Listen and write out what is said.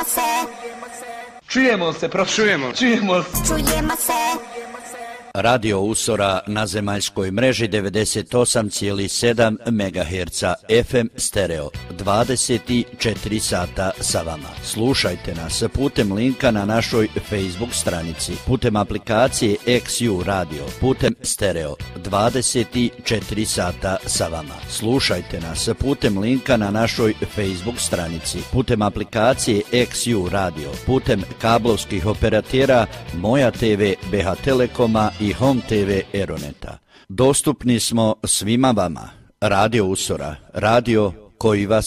Čujemo se, Čujemo se. Radio Usora na zemaljskoj mreži 98,7 MHz FM stereo 24 sata sa vama. Slušajte nas putem linka na našoj Facebook stranici, putem aplikacije XU Radio, putem stereo 24 sata sa vama. Slušajte nas putem linka na našoj Facebook stranici, putem aplikacije XU Radio, putem kablovskih operatera Moja TV, BH Telekoma i Home TV Eroneta. Dostupni smo svima vama. Radio Usora, radio koji vas